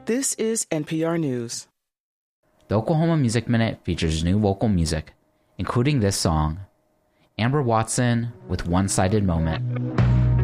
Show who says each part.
Speaker 1: This is NPR News.
Speaker 2: The Oklahoma Music Minute features new local music, including this song, Amber Watson with One-Sided Moment.